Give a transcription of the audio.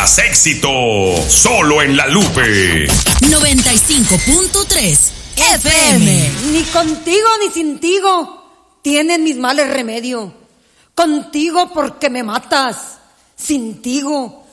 más éxito, solo en La Lupe 95.3 FM. Ni contigo ni sin tigo tienen mis males remedio. Contigo porque me matas, sin tigo